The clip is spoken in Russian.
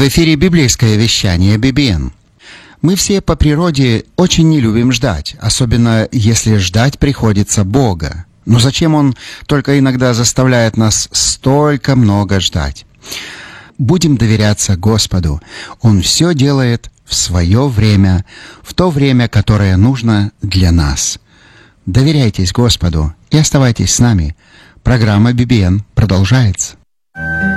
эфире библейское вещание BBN. Мы все по природе очень не любим ждать, особенно если ждать приходится Бога. Но зачем Он только иногда заставляет нас столько много ждать? Будем доверяться Господу. Он все делает в свое время, в то время, которое нужно для нас. Доверяйтесь Господу и оставайтесь с нами. Программа BBN продолжается.